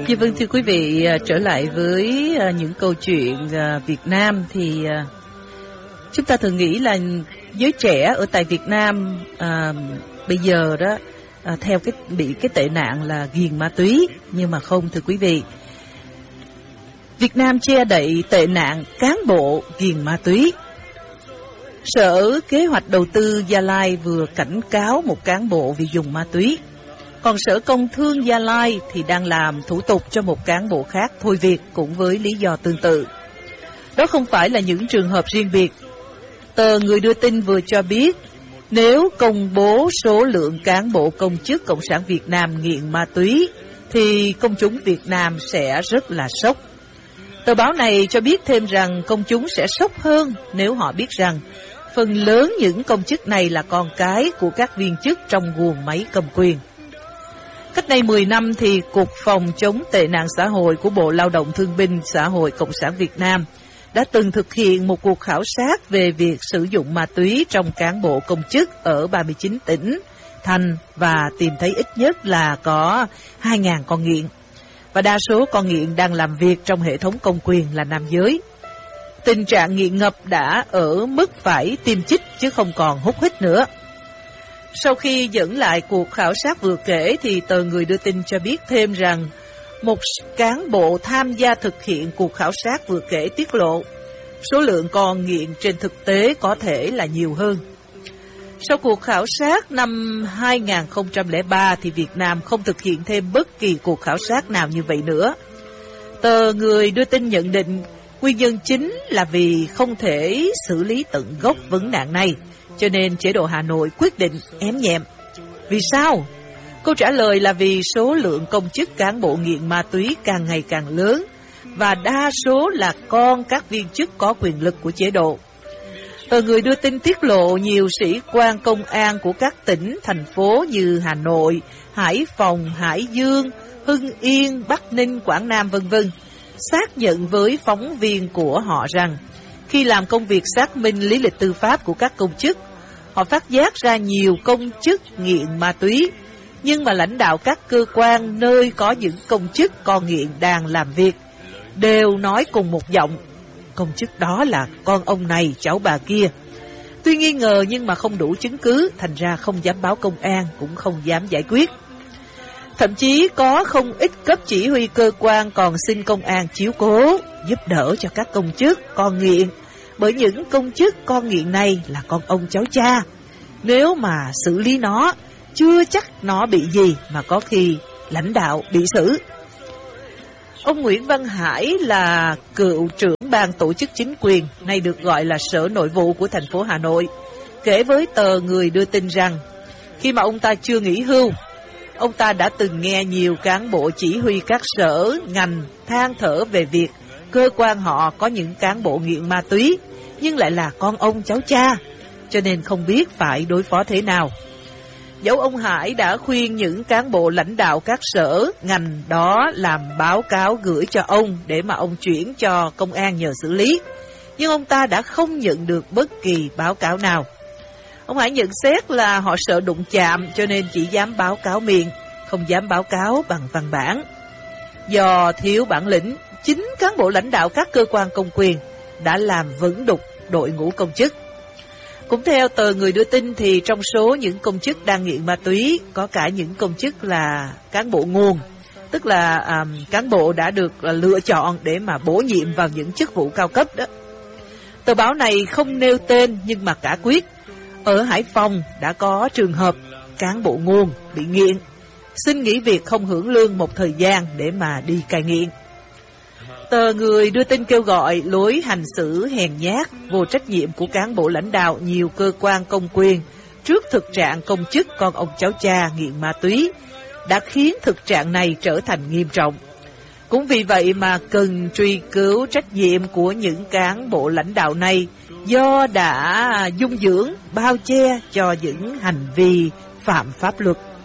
Dạ vâng, thưa quý vị, trở lại với những câu chuyện Việt Nam thì chúng ta thường nghĩ là giới trẻ ở tại Việt Nam bây giờ đó theo bị cái tệ nạn là ghiền ma túy, nhưng mà không, thưa quý vị. Việt Nam che đậy tệ nạn cán bộ ghiền ma túy. Sở Kế hoạch Đầu tư Gia Lai vừa cảnh cáo một cán bộ vì dùng ma túy. Còn Sở Công Thương Gia Lai thì đang làm thủ tục cho một cán bộ khác thôi việc cũng với lý do tương tự. Đó không phải là những trường hợp riêng biệt. Tờ Người Đưa Tin vừa cho biết, nếu công bố số lượng cán bộ công chức Cộng sản Việt Nam nghiện ma túy, thì công chúng Việt Nam sẽ rất là sốc. Tờ báo này cho biết thêm rằng công chúng sẽ sốc hơn nếu họ biết rằng phần lớn những công chức này là con cái của các viên chức trong guồng máy cầm quyền. Cách đây 10 năm thì Cục Phòng chống tệ nạn xã hội của Bộ Lao động Thương binh Xã hội Cộng sản Việt Nam đã từng thực hiện một cuộc khảo sát về việc sử dụng ma túy trong cán bộ công chức ở 39 tỉnh, thành và tìm thấy ít nhất là có 2.000 con nghiện. Và đa số con nghiện đang làm việc trong hệ thống công quyền là nam giới. Tình trạng nghiện ngập đã ở mức phải tiêm chích chứ không còn hút hít nữa. Sau khi dẫn lại cuộc khảo sát vừa kể thì tờ Người Đưa Tin cho biết thêm rằng một cán bộ tham gia thực hiện cuộc khảo sát vừa kể tiết lộ số lượng con nghiện trên thực tế có thể là nhiều hơn. Sau cuộc khảo sát năm 2003 thì Việt Nam không thực hiện thêm bất kỳ cuộc khảo sát nào như vậy nữa. Tờ Người Đưa Tin nhận định nguyên nhân chính là vì không thể xử lý tận gốc vấn nạn này, cho nên chế độ Hà Nội quyết định ém nhẹm. Vì sao? Câu trả lời là vì số lượng công chức cán bộ nghiện ma túy càng ngày càng lớn và đa số là con các viên chức có quyền lực của chế độ. Tờ Người Đưa Tin tiết lộ nhiều sĩ quan công an của các tỉnh, thành phố như Hà Nội, Hải Phòng, Hải Dương, Hưng Yên, Bắc Ninh, Quảng Nam v.v. xác nhận với phóng viên của họ rằng khi làm công việc xác minh lý lịch tư pháp của các công chức, họ phát giác ra nhiều công chức nghiện ma túy, nhưng mà lãnh đạo các cơ quan nơi có những công chức con nghiện đang làm việc đều nói cùng một giọng: công chức đó là con ông này, cháu bà kia. Tuy nghi ngờ nhưng mà không đủ chứng cứ, thành ra không dám báo công an, cũng không dám giải quyết. Thậm chí có không ít cấp chỉ huy cơ quan còn xin công an chiếu cố, giúp đỡ cho các công chức con nghiện, bởi những công chức con nghiện này là con ông cháu cha. Nếu mà xử lý nó, chưa chắc nó bị gì mà có khi lãnh đạo bị xử. Ông Nguyễn Văn Hải là cựu trưởng ban tổ chức chính quyền, nay được gọi là Sở Nội vụ của thành phố Hà Nội, kể với tờ Người Đưa Tin rằng khi mà ông ta chưa nghỉ hưu, ông ta đã từng nghe nhiều cán bộ chỉ huy các sở, ngành than thở về việc cơ quan họ có những cán bộ nghiện ma túy, nhưng lại là con ông cháu cha, cho nên không biết phải đối phó thế nào. Dẫu ông Hải đã khuyên những cán bộ lãnh đạo các sở, ngành đó làm báo cáo gửi cho ông để mà ông chuyển cho công an nhờ xử lý, nhưng ông ta đã không nhận được bất kỳ báo cáo nào. Ông Hải nhận xét là họ sợ đụng chạm cho nên chỉ dám báo cáo miệng, không dám báo cáo bằng văn bản. Do thiếu bản lĩnh, chính cán bộ lãnh đạo các cơ quan công quyền đã làm vững đục đội ngũ công chức. Cũng theo tờ Người Đưa Tin thì trong số những công chức đang nghiện ma túy có cả những công chức là cán bộ nguồn, tức là cán bộ đã được lựa chọn để mà bổ nhiệm vào những chức vụ cao cấp đó. Tờ báo này không nêu tên nhưng mà cả quyết. Ở Hải Phòng đã có trường hợp cán bộ nguồn bị nghiện, xin nghỉ việc không hưởng lương một thời gian để mà đi cai nghiện. Tờ Người Đưa Tin kêu gọi lối hành xử hèn nhát, vô trách nhiệm của cán bộ lãnh đạo nhiều cơ quan công quyền trước thực trạng công chức con ông cháu cha nghiện ma túy đã khiến thực trạng này trở thành nghiêm trọng. Cũng vì vậy mà cần truy cứu trách nhiệm của những cán bộ lãnh đạo này do đã dung dưỡng, bao che cho những hành vi phạm pháp luật.